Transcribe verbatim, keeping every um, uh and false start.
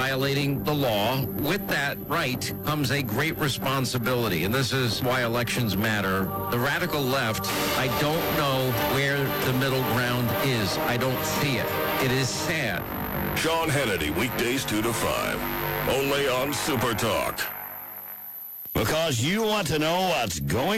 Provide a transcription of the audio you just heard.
violating the law. With that right comes a great responsibility, and this is why elections matter. The radical left, I don't know where the middle ground is. I don't see it. It is sad. Sean Hannity, weekdays two to five, only on Super Talk. Because you want to know what's going